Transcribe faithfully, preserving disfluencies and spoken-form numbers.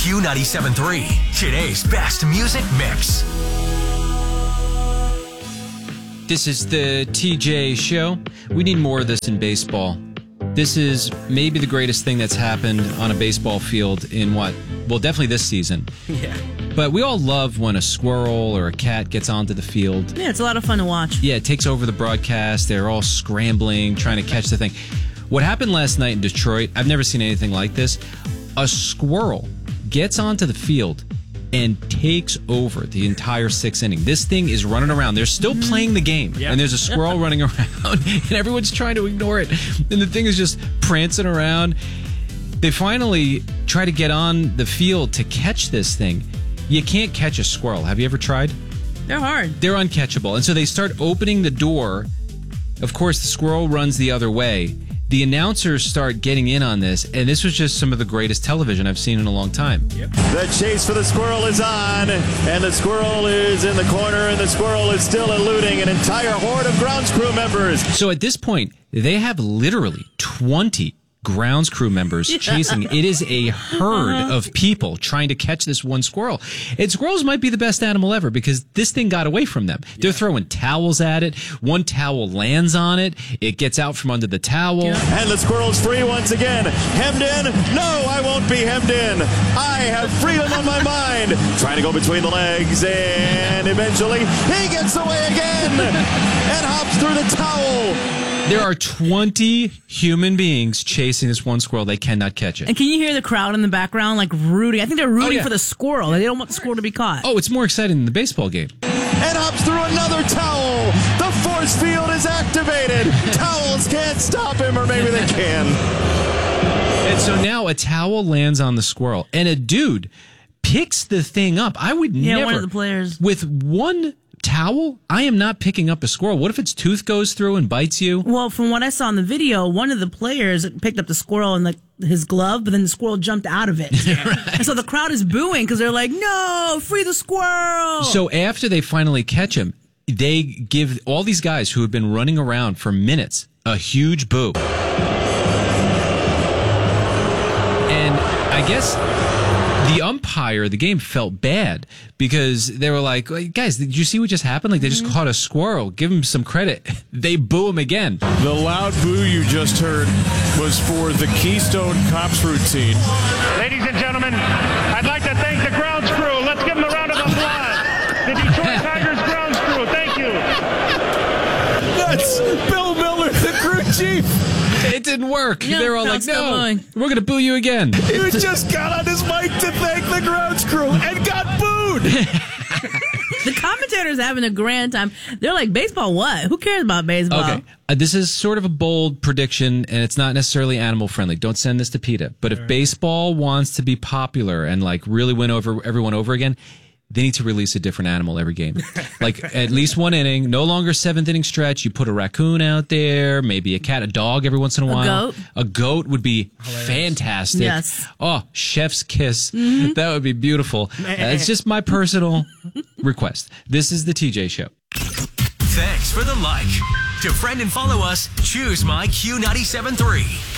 Q ninety-seven point three, today's best music mix. This is the T J Show. We need more of this in baseball. This is maybe the greatest thing that's happened on a baseball field in what? Well, definitely this season. Yeah. But we all love when a squirrel or a cat gets onto the field. Yeah, it's a lot of fun to watch. Yeah, it takes over the broadcast. They're all scrambling, trying to catch the thing. What happened last night in Detroit, I've never seen anything like this. A squirrel gets onto the field and takes over the entire sixth inning. This thing is running around. They're still playing the game, yep. And there's a squirrel running around, and everyone's trying to ignore it. And the thing is just prancing around. They finally try to get on the field to catch this thing. You can't catch a squirrel. Have you ever tried? They're hard. They're uncatchable. And so they start opening the door. Of course, the squirrel runs the other way. The announcers start getting in on this, and this was just some of the greatest television I've seen in a long time. Yep. The chase for the squirrel is on, and the squirrel is in the corner, and the squirrel is still eluding an entire horde of grounds crew members. So at this point, they have literally twenty grounds crew members yeah. chasing. It is a herd uh-huh. of people trying to catch this one squirrel. And squirrels might be the best animal ever because this thing got away from them. Yeah. They're throwing towels at it. One towel lands on it. It gets out from under the towel. Yeah. And the squirrel's free once again. Hemmed in? No, I won't be hemmed in. I have freedom on my mind. Trying to go between the legs, and eventually he gets away again and hops through the towel. There are twenty human beings chasing this one squirrel. They cannot catch it. And can you hear the crowd in the background, like rooting? I think they're rooting oh, yeah. for the squirrel. They don't want the squirrel to be caught. Oh, it's more exciting than the baseball game. And hops through another towel. The force field is activated. Towels can't stop him, or maybe they can. And so now a towel lands on the squirrel, and a dude picks the thing up. I would yeah, never. Yeah, one of the players. With one towel? I am not picking up a squirrel. What if its tooth goes through and bites you? Well, from what I saw in the video, one of the players picked up the squirrel in like his glove, but then the squirrel jumped out of it. Right. And so the crowd is booing because they're like, no, free the squirrel. So after they finally catch him, they give all these guys who have been running around for minutes a huge boo. And I guess the umpire, the game felt bad because they were like, guys, did you see what just happened? Like, they just caught a squirrel. Give him some credit. They boo him again. The loud boo you just heard was for the Keystone Cops routine. Ladies and gentlemen, I'd like to thank the grounds crew. Let's give them a round of applause. The Detroit Tigers grounds crew. Thank you. That's Bill Miller, the crew chief. It didn't work. No, they were all like, no, we're going to boo you again. He just got on his mic to thank the grounds crew and got booed. The commentators having a grand time. They're like, baseball what? Who cares about baseball? Okay. Uh, this is sort of a bold prediction, and it's not necessarily animal friendly. Don't send this to PETA. But if right. baseball wants to be popular and like really win over everyone over again, they need to release a different animal every game. Like at least one inning, no longer seventh inning stretch. You put a raccoon out there, maybe a cat, a dog every once in a, a while. Goat. A goat would be hilarious. Fantastic. Yes. Oh, chef's kiss. Mm-hmm. That would be beautiful. Uh, it's just my personal request. This is the T J Show. Thanks for the like. To friend and follow us, choose my Q ninety-seven point three.